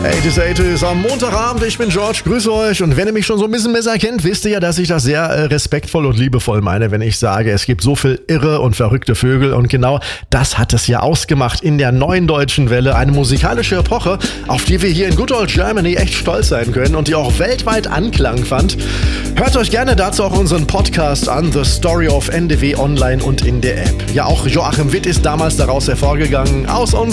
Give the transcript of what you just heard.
80s am Montagabend, ich bin George, grüße euch und wenn ihr mich schon so ein bisschen besser kennt, wisst ihr ja, dass ich das sehr respektvoll und liebevoll meine, wenn ich sage, es gibt so viel irre und verrückte Vögel und genau das hat es ja ausgemacht in der neuen deutschen Welle, eine musikalische Epoche, auf die wir hier in Good Old Germany echt stolz sein können und die auch weltweit Anklang fand. Hört euch gerne dazu auch unseren Podcast an, The Story of NDW online und in der App. Ja, auch Joachim Witt ist damals daraus hervorgegangen, aus unserem